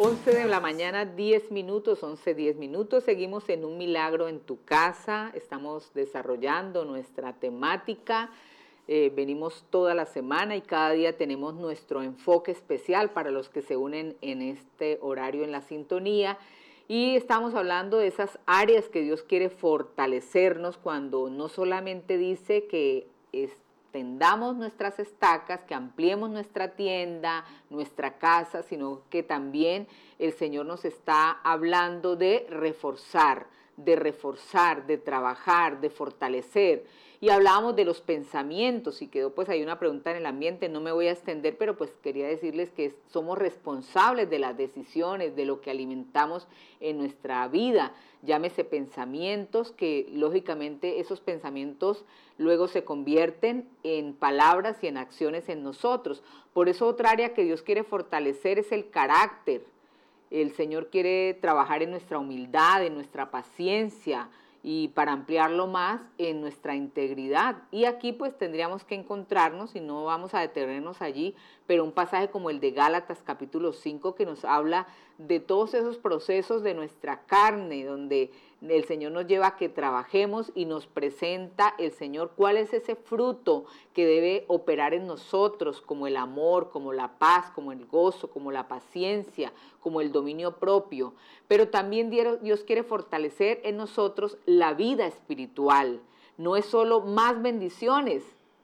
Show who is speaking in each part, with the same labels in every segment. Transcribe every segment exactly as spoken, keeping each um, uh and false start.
Speaker 1: once de la mañana, diez minutos, once, diez minutos. Seguimos en Un Milagro en tu Casa. Estamos desarrollando nuestra temática. Eh, venimos toda la semana y cada día tenemos nuestro enfoque especial para los que se unen en este horario en la sintonía. Y estamos hablando de esas áreas que Dios quiere fortalecernos cuando no solamente dice que extendamos nuestras estacas, que ampliemos nuestra tienda, nuestra casa, sino que también el Señor nos está hablando de reforzar, de reforzar, de trabajar, de fortalecer. Y hablábamos de los pensamientos y quedó pues ahí una pregunta en el ambiente, no me voy a extender, pero pues quería decirles que somos responsables de las decisiones, de lo que alimentamos en nuestra vida, llámese pensamientos, que lógicamente esos pensamientos luego se convierten en palabras y en acciones en nosotros. Por eso otra área que Dios quiere fortalecer es el carácter. El Señor quiere trabajar en nuestra humildad, en nuestra paciencia, y para ampliarlo más en nuestra integridad. Y aquí pues tendríamos que encontrarnos, y no vamos a detenernos allí, pero un pasaje como el de Gálatas capítulo cinco que nos habla de todos esos procesos de nuestra carne, donde el Señor nos lleva a que trabajemos y nos presenta el Señor cuál es ese fruto que debe operar en nosotros, como el amor, como la paz, como el gozo, como la paciencia, como el dominio propio. Pero también Dios quiere fortalecer en nosotros la vida espiritual. No es solo más bendiciones,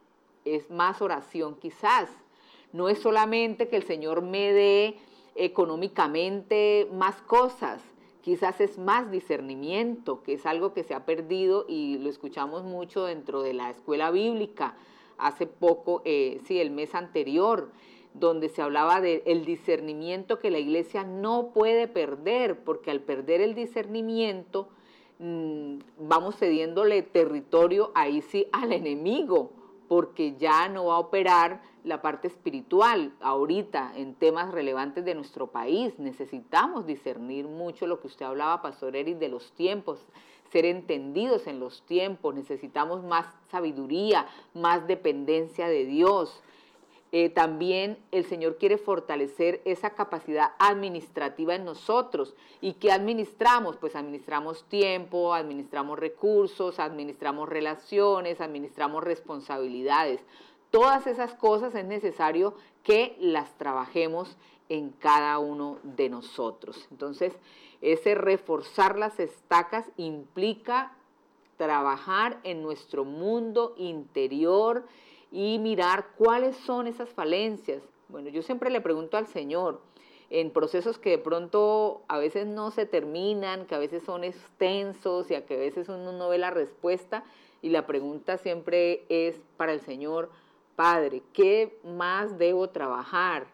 Speaker 1: es más oración quizás. No es solamente que el Señor me dé económicamente más cosas, quizás es más discernimiento, que es algo que se ha perdido y lo escuchamos mucho dentro de la escuela bíblica. Hace poco, eh, sí, el mes anterior, donde se hablaba del discernimiento que la iglesia no puede perder, porque al perder el discernimiento mmm, vamos cediéndole territorio ahí sí al enemigo, porque ya no va a operar la parte espiritual. Ahorita, en temas relevantes de nuestro país, necesitamos discernir mucho lo que usted hablaba, Pastor Eric, de los tiempos, ser entendidos en los tiempos. Necesitamos más sabiduría, más dependencia de Dios. Eh, también el Señor quiere fortalecer esa capacidad administrativa en nosotros. ¿Y qué administramos? Pues administramos tiempo, administramos recursos, administramos relaciones, administramos responsabilidades. Todas esas cosas es necesario que las trabajemos en cada uno de nosotros. Entonces, ese reforzar las estacas implica trabajar en nuestro mundo interior y mirar cuáles son esas falencias. Bueno, yo siempre le pregunto al Señor, en procesos que de pronto a veces no se terminan, que a veces son extensos y a que a veces uno no ve la respuesta, y la pregunta siempre es para el Señor: Padre, ¿qué más debo trabajar?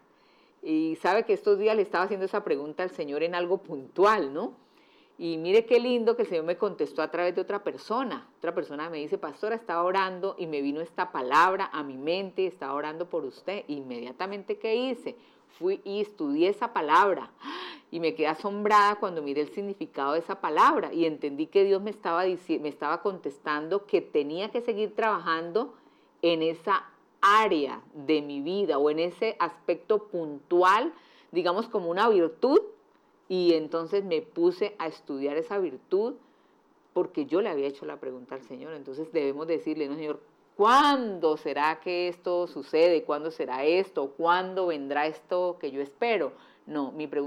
Speaker 1: Y sabe que estos días le estaba haciendo esa pregunta al Señor en algo puntual, ¿no? Y mire qué lindo que el Señor me contestó a través de otra persona. Otra persona me dice: pastora, estaba orando y me vino esta palabra a mi mente, estaba orando por usted. Inmediatamente, ¿qué hice? Fui y estudié esa palabra y me quedé asombrada cuando miré el significado de esa palabra y entendí que Dios me estaba, dic- me estaba contestando que tenía que seguir trabajando en esa área de mi vida o en ese aspecto puntual, digamos como una virtud. Y entonces me puse a estudiar esa virtud porque yo le había hecho la pregunta al Señor. Entonces debemos decirle: no, Señor, ¿cuándo será que esto sucede? ¿Cuándo será esto? ¿Cuándo vendrá esto que yo espero? No, mi pregunta